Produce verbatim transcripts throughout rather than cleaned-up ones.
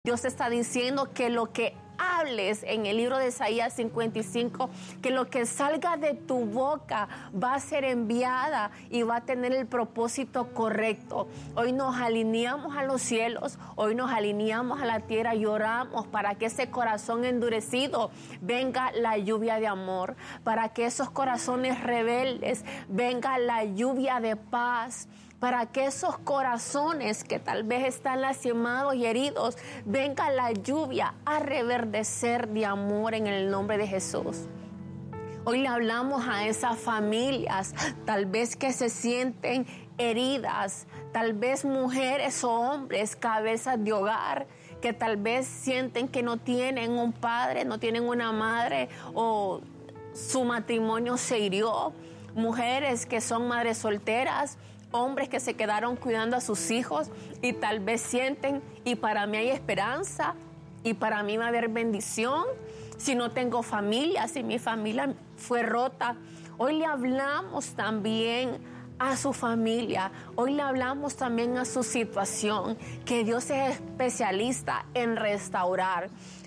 Dios está diciendo que lo que hables en el libro de Isaías cincuenta y cinco, que lo que salga de tu boca va a ser enviada y va a tener el propósito correcto. Hoy nos alineamos a los cielos, hoy nos alineamos a la tierra y oramos para que ese corazón endurecido venga la lluvia de amor, para que esos corazones rebeldes venga la lluvia de paz, para que esos corazones que tal vez están lastimados y heridos, venga la lluvia a reverdecer de amor en el nombre de Jesús. Hoy le hablamos a esas familias, tal vez que se sienten heridas, tal vez mujeres o hombres, cabezas de hogar, que tal vez sienten que no tienen un padre, no tienen una madre o su matrimonio se hirió. Mujeres que son madres solteras, hombres que se quedaron cuidando a sus hijos y tal vez sienten, y para mí hay esperanza, y para mí va a haber bendición, si no tengo familia, si mi familia fue rota. Hoy le hablamos también a su familia, hoy le hablamos también a su situación, que Dios es especialista en restaurar.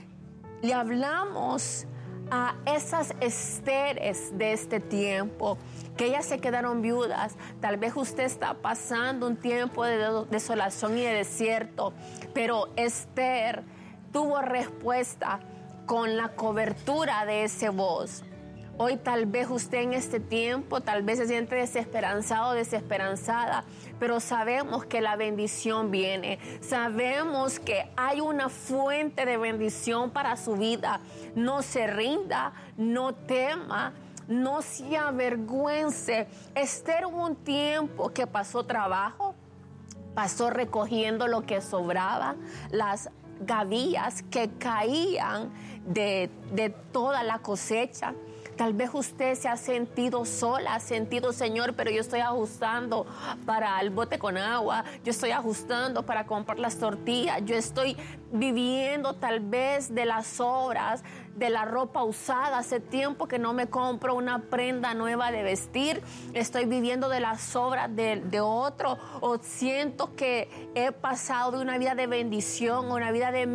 Le hablamos a esas Esteres de este tiempo, que ellas se quedaron viudas. Tal vez usted está pasando un tiempo de desolación y de desierto, pero Esther tuvo respuesta con la cobertura de ese voz. Hoy tal vez usted en este tiempo, tal vez se siente desesperanzado o desesperanzada, pero sabemos que la bendición viene. Sabemos que hay una fuente de bendición para su vida. No se rinda, no tema, no se avergüence. Esther hubo un tiempo que pasó trabajo, pasó recogiendo lo que sobraba, las gavillas que caían de, de toda la cosecha. Tal vez usted se ha sentido sola, ha sentido, Señor, pero yo estoy ajustando para el bote con agua, yo estoy ajustando para comprar las tortillas, yo estoy viviendo tal vez de las obras, de la ropa usada. Hace tiempo que no me compro una prenda nueva de vestir, estoy viviendo de las obras de, de otro, o siento que he pasado de una vida de bendición a una vida de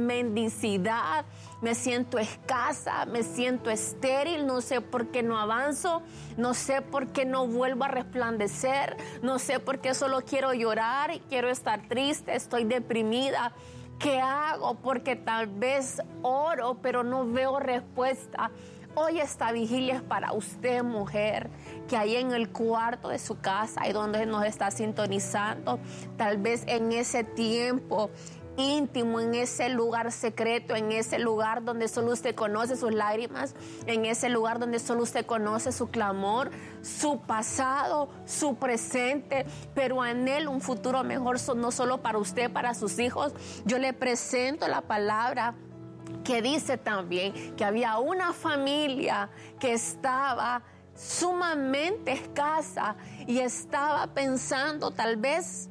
mendicidad. Me siento escasa, me siento estéril, no sé por qué no avanzo, no sé por qué no vuelvo a resplandecer, no sé por qué solo quiero llorar y quiero estar triste, estoy deprimida. ¿Qué hago? Porque tal vez oro, pero no veo respuesta. Hoy esta vigilia es para usted, mujer, que ahí en el cuarto de su casa, ahí donde nos está sintonizando, tal vez en ese tiempo íntimo, en ese lugar secreto, en ese lugar donde solo usted conoce sus lágrimas, en ese lugar donde solo usted conoce su clamor, su pasado, su presente, pero anhela un futuro mejor, no solo para usted, para sus hijos. Yo le presento la palabra que dice también que había una familia que estaba sumamente escasa y estaba pensando, tal vez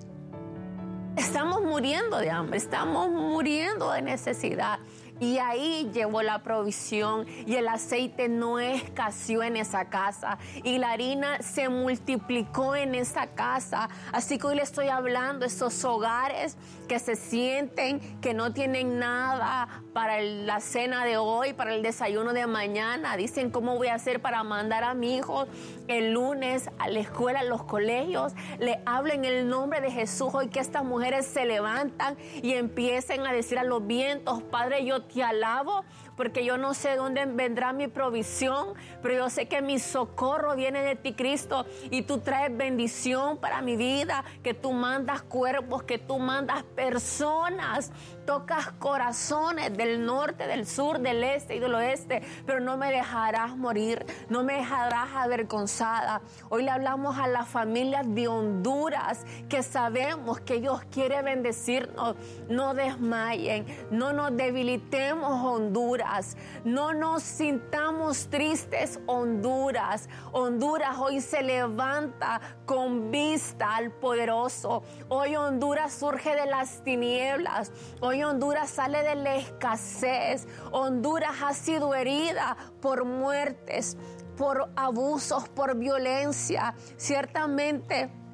estamos muriendo de hambre, estamos muriendo de necesidad. Y ahí llevó la provisión y el aceite no escaseó en esa casa y la harina se multiplicó en esa casa. Así que hoy le estoy hablando a esos hogares que se sienten que no tienen nada para la cena de hoy, para el desayuno de mañana. Dicen, ¿cómo voy a hacer para mandar a mi hijo el lunes a la escuela, a los colegios? Le hablo en el nombre de Jesús hoy, que estas mujeres se levantan y empiecen a decir a los vientos, Padre, yo te alabo, porque yo no sé dónde vendrá mi provisión, pero yo sé que mi socorro viene de ti, Cristo, y tú traes bendición para mi vida, que tú mandas cuerpos, que tú mandas personas, tocas corazones del norte, del sur, del este y del oeste, pero no me dejarás morir, no me dejarás avergonzada. Hoy le hablamos a las familias de Honduras, que sabemos que Dios quiere bendecirnos. No desmayen, no nos debilitemos, Honduras, no nos sintamos tristes, Honduras. Honduras hoy se levanta con vista al poderoso. Hoy Honduras surge de las tinieblas. Hoy Honduras sale de la escasez. Honduras ha sido herida por muertes, por abusos, por violencia. Ciertamente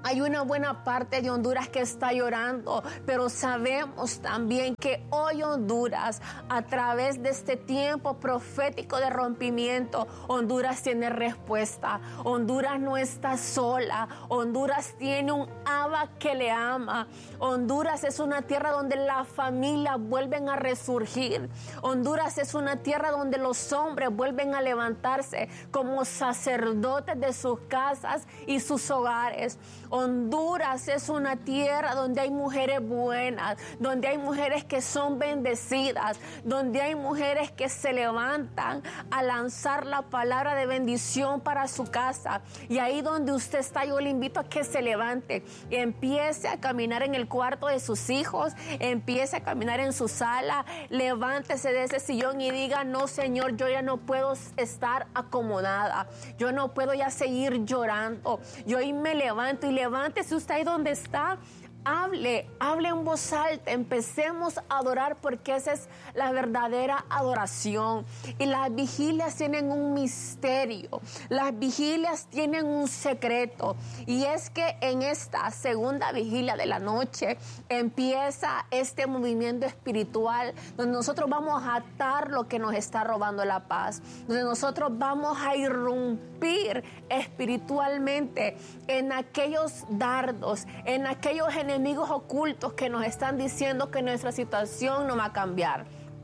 Hay una buena parte de Honduras que está llorando, pero sabemos también que hoy Honduras, a través de este tiempo profético de rompimiento, Honduras tiene respuesta. Honduras no está sola. Honduras tiene un Abba que le ama. Honduras es una tierra donde las familias vuelven a resurgir. Honduras es una tierra donde los hombres vuelven a levantarse como sacerdotes de sus casas y sus hogares. Honduras es una tierra donde hay mujeres buenas, donde hay mujeres que son bendecidas, donde hay mujeres que se levantan a lanzar la palabra de bendición para su casa. Y ahí donde usted está, yo le invito a que se levante y empiece a caminar en el cuarto de sus hijos, empiece a caminar en su sala, levántese de ese sillón y diga: no, Señor, yo ya no puedo estar acomodada, yo no puedo ya seguir llorando, yo hoy me levanto. Y levántese usted ahí donde está, hable, hable en voz alta, empecemos a adorar, porque esa es la verdadera adoración. Y las vigilias tienen un misterio, las vigilias tienen un secreto, y es que en esta segunda vigilia de la noche empieza este movimiento espiritual donde nosotros vamos a atar lo que nos está robando la paz, donde nosotros vamos a irrumpir espiritualmente en aquellos dardos, en aquellos enemigos ocultos que nos están diciendo que nuestra situación no va a cambiar.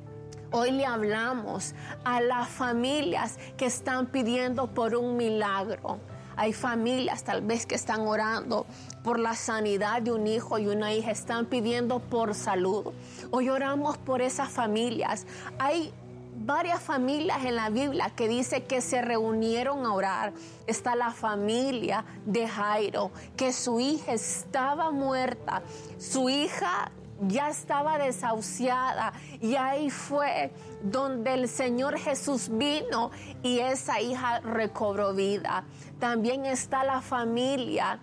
Hoy le hablamos a las familias que están pidiendo por un milagro. Hay familias tal vez que están orando por la sanidad de un hijo y una hija, están pidiendo por salud. Hoy oramos por esas familias. Hay varias familias en la Biblia que dice que se reunieron a orar. Está la familia de Jairo, que su hija estaba muerta, su hija ya estaba desahuciada, y ahí fue donde el Señor Jesús vino y esa hija recobró vida. También está la familia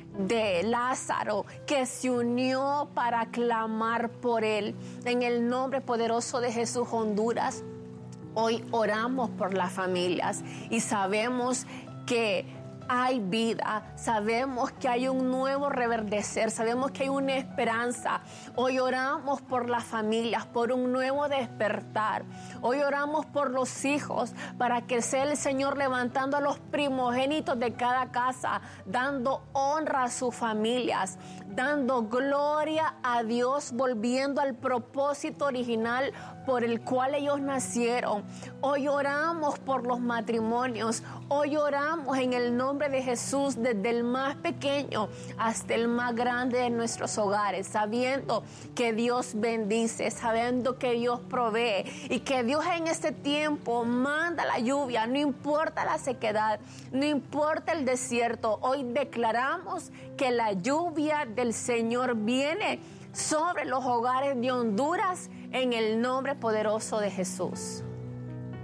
de Lázaro, que se unió para clamar por él. En el nombre poderoso de Jesús, Honduras, hoy oramos por las familias y sabemos que hay vida, sabemos que hay un nuevo reverdecer, sabemos que hay una esperanza. Hoy oramos por las familias, por un nuevo despertar. Hoy oramos por los hijos, para que sea el Señor levantando a los primogénitos de cada casa, dando honra a sus familias, dando gloria a Dios, volviendo al propósito original por el cual ellos nacieron. Hoy oramos por los matrimonios, hoy oramos en el nombre de Jesús, desde el más pequeño hasta el más grande de nuestros hogares, sabiendo que Dios bendice, sabiendo que Dios provee y que Dios en este tiempo manda la lluvia, no importa la sequedad, no importa el desierto. Hoy declaramos que la lluvia del Señor viene sobre los hogares de Honduras en el nombre poderoso de Jesús.